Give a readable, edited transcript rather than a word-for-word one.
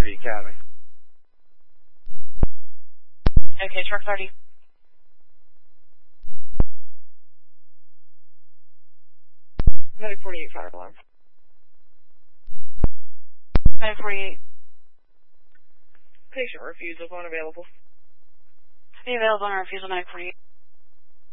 Liberty Academy. Okay, truck 30. Medic 48, fire alarm. Medic 48. Patient refusal, phone available. Be available on refusal, Medic 48.